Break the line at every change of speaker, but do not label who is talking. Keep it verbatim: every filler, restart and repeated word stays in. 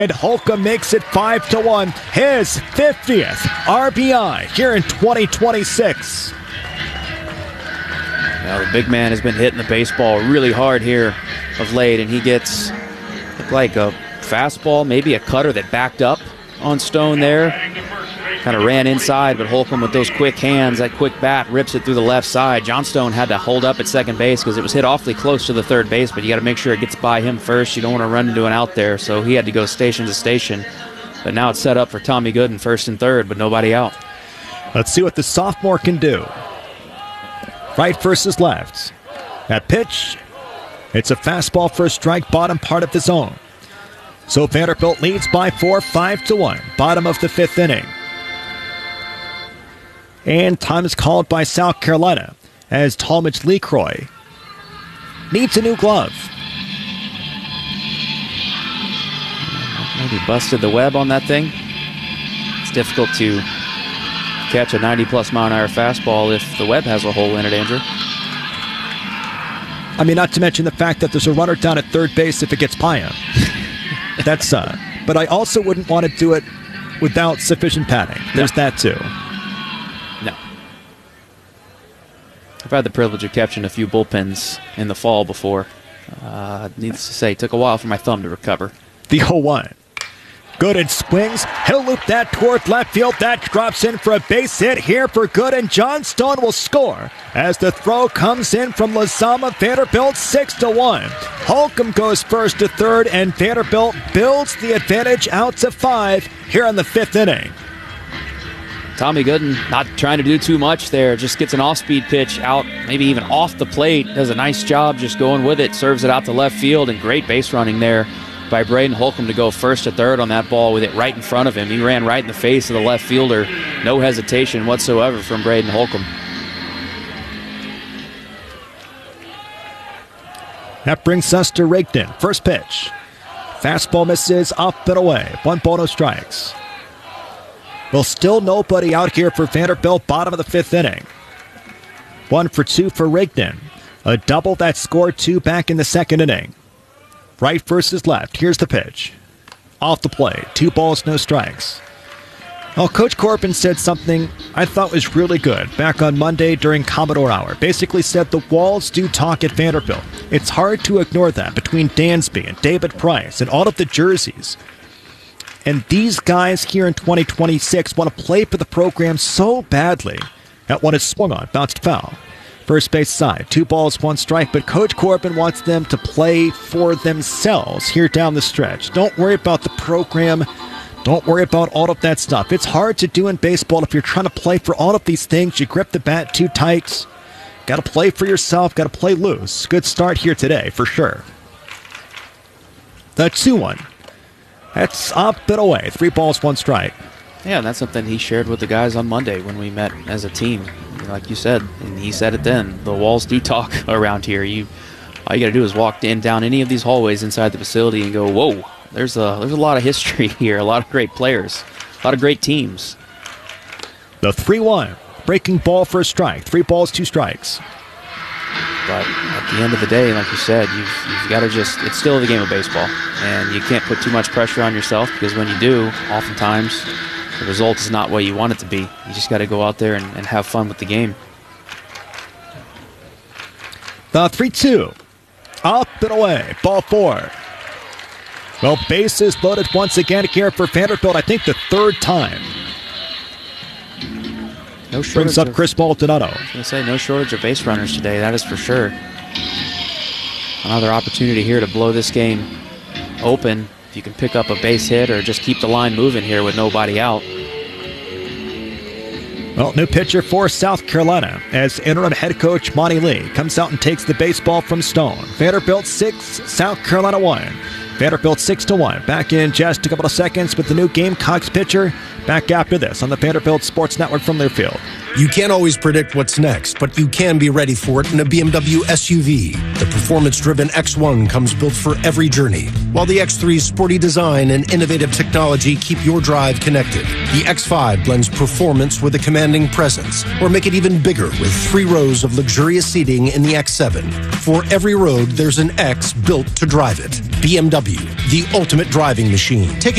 And Holcomb makes it five to one, his fiftieth R B I here in twenty twenty-six.
Now the big man has been hitting the baseball really hard here of late, and he gets looked like a fastball, maybe a cutter that backed up on Stone there. Kind of ran inside, but Holcomb with those quick hands, that quick bat, rips it through the left side. John Stone had to hold up at second base because it was hit awfully close to the third base, but you got to make sure it gets by him first. You don't want to run into an out there, so he had to go station to station. But now it's set up for Tommy Gooden, first and third, but nobody out.
Let's see what the sophomore can do. Right versus left. That pitch, it's a fastball for a strike, bottom part of the zone. So Vanderbilt leads by four, five to one, bottom of the fifth inning. And time is called by South Carolina as Talmadge LeCroy needs a new glove.
Maybe busted the web on that thing. It's difficult to catch a ninety plus mile an hour fastball if the web has a hole in it, Andrew.
I mean, not to mention the fact that there's a runner down at third base if it gets by him. That's, uh, but I also wouldn't want to do it without sufficient padding. There's no. that too.
No. I've had the privilege of catching a few bullpens in the fall before. Uh, needless to say, it took a while for my thumb to recover.
The oh one. Gooden swings. He'll loop that toward left field. That drops in for a base hit here for Gooden. John Stone will score as the throw comes in from Lozama. Vanderbilt six to one. Holcomb goes first to third, and Vanderbilt builds the advantage out to five here in the fifth inning.
Tommy Gooden not trying to do too much there. Just gets an off-speed pitch out, maybe even off the plate. Does a nice job just going with it. Serves it out to left field, and great base running there by Braden Holcomb to go first to third on that ball with it right in front of him. He ran right in the face of the left fielder. No hesitation whatsoever from Braden Holcomb.
That brings us to Rigdon. First pitch. Fastball misses up and away. One ball, no strikes. Well, still nobody out here for Vanderbilt, bottom of the fifth inning. One for two for Rigdon. A double that scored two back in the second inning. Right versus left. Here's the pitch. Off the plate. Two balls, no strikes. Well, Coach Corbin said something I thought was really good back on Monday during Commodore Hour. Basically said the walls do talk at Vanderbilt. It's hard to ignore that between Dansby and David Price and all of the jerseys. And these guys here in twenty twenty-six want to play for the program so badly. That one is swung on, bounced foul. First base side, two balls, one strike, but Coach Corbin wants them to play for themselves here down the stretch. Don't worry about the program. Don't worry about all of that stuff. It's hard to do in baseball if you're trying to play for all of these things. You grip the bat too tight. Got to play for yourself, got to play loose. Good start here today, for sure. The two one. That's up and away. Three balls, one strike.
Yeah, and that's something he shared with the guys on Monday when we met as a team. Like you said, and he said it then, the walls do talk around here. You, all you got to do is walk in down any of these hallways inside the facility and go, whoa, there's a, there's a lot of history here, a lot of great players, a lot of great teams.
The three one. Breaking ball for a strike. Three balls, two strikes.
But at the end of the day, like you said, you've, you've got to just, it's still the game of baseball. And you can't put too much pressure on yourself because when you do, oftentimes the result is not what you want it to be. You just got to go out there and, and have fun with the game.
The three two. Up and away. Ball four. Well, bases loaded once again here for Vanderbilt. I think the third time.
No shortage
Brings up
of,
Chris Maldonado.
I was going to say, no shortage of base runners today, that is for sure. Another opportunity here to blow this game open. If you can pick up a base hit or just keep the line moving here with nobody out.
Well, new pitcher for South Carolina as interim head coach Monty Lee comes out and takes the baseball from Stone. Vanderbilt six, South Carolina one. Vanderbilt six to one. Back in just a couple of seconds with the new Gamecocks pitcher. Back after this on the Vanderbilt Sports Network from Learfield.
You can't always predict what's next, but you can be ready for it in a B M W S U V. The performance-driven X one comes built for every journey, while the X three's sporty design and innovative technology keep your drive connected. The X five blends performance with a commanding presence, or make it even bigger with three rows of luxurious seating in the X seven. For every road, there's an X built to drive it. B M W, the ultimate driving machine. Take